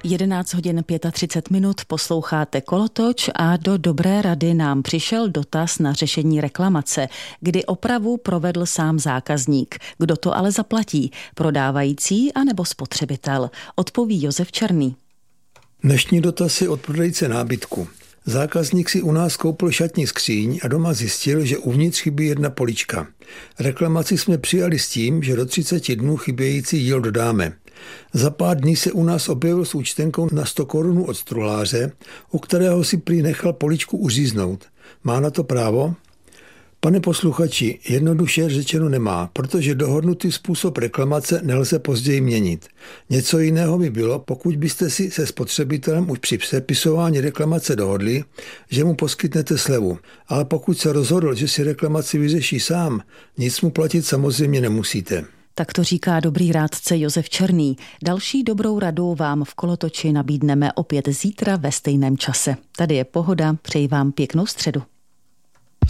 11 hodin 35 minut posloucháte Kolotoč a do dobré rady nám přišel dotaz na řešení reklamace, kdy opravu provedl sám zákazník. Kdo to ale zaplatí? Prodávající anebo spotřebitel? Odpoví Josef Černý. Dnešní dotaz je od prodejce nábytku. Zákazník si u nás koupil šatní skříň a doma zjistil, že uvnitř chybí jedna polička. Reklamaci jsme přijali s tím, že do 30 dnů chybějící díl dodáme. Za pár dní se u nás objevil s účtenkou na 100 korun od struhláře, u kterého si prý nechal poličku uříznout. Má na to právo? Pane posluchači, jednoduše řečeno nemá, protože dohodnutý způsob reklamace nelze později měnit. Něco jiného by bylo, pokud byste si se spotřebitelem už při přepisování reklamace dohodli, že mu poskytnete slevu. Ale pokud se rozhodl, že si reklamaci vyřeší sám, nic mu platit samozřejmě nemusíte. Tak to říká dobrý rádce Josef Černý. Další dobrou radu vám v Kolotoči nabídneme opět zítra ve stejném čase. Tady je Pohoda, přeji vám pěknou středu.